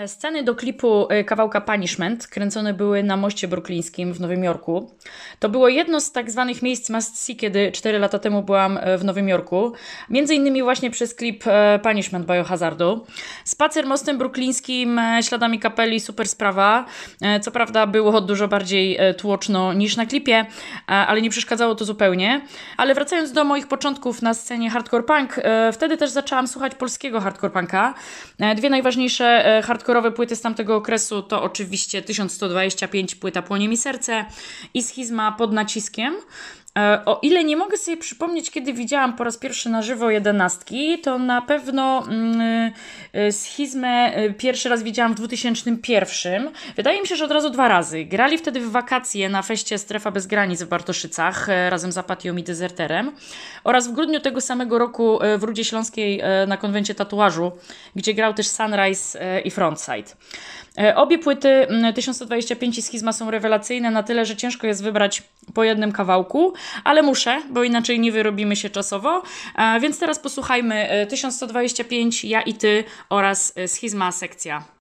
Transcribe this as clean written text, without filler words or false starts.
Sceny do klipu kawałka Punishment kręcone były na moście brooklyńskim w Nowym Jorku. To było jedno z tak zwanych miejsc must see, kiedy 4 lata temu byłam w Nowym Jorku. Między innymi właśnie przez klip Punishment Biohazardu. Spacer mostem brooklyńskim śladami kapeli, super sprawa. Co prawda było dużo bardziej tłoczno niż na klipie, ale nie przeszkadzało to zupełnie. Ale wracając do moich początków na scenie hardcore punk, wtedy też zaczęłam słuchać polskiego hardcore punka. Dwie najważniejsze hardkorowe płyty z tamtego okresu to oczywiście 1125, płyta Płonie mi serce i Schizma Pod naciskiem. O ile nie mogę sobie przypomnieć, kiedy widziałam po raz pierwszy na żywo 11, to na pewno Schizmę pierwszy raz widziałam w 2001. Wydaje mi się, że od razu 2 razy. Grali wtedy w wakacje na feście Strefa Bez Granic w Bartoszycach razem z Apatią i Dezerterem oraz w grudniu tego samego roku w Rudzie Śląskiej na konwencie tatuażu, gdzie grał też Sunrise i Frontside. Obie płyty 1125 i Schizma są rewelacyjne na tyle, że ciężko jest wybrać po jednym kawałku, ale muszę, bo inaczej nie wyrobimy się czasowo. Więc teraz posłuchajmy 1125, Ja i Ty oraz Schizma sekcja.